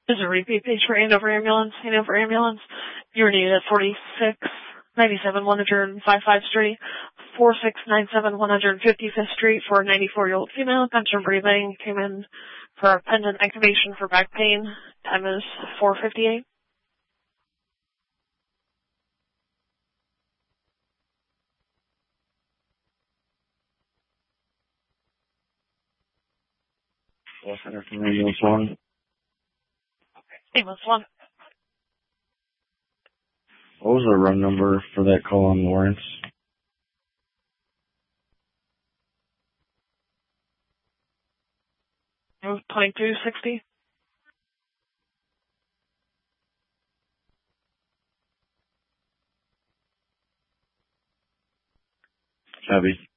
This is a repeat page for Andover Ambulance. Andover Ambulance. You were needed at 4697 155th Street, 4697 155th Street for a 94-year-old female. Concerned breathing. Came in for a pendant activation for back pain. Time is 4:58. Center from Ambulance 1. Ambulance 1. What was the run number for that call on Lawrence? It was 2260. Heavy.